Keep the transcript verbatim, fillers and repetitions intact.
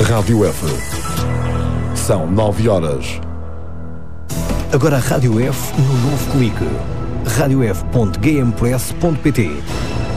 Rádio F. São nove horas. Agora a Rádio F no novo clique. rádio f ponto gamepress ponto pt.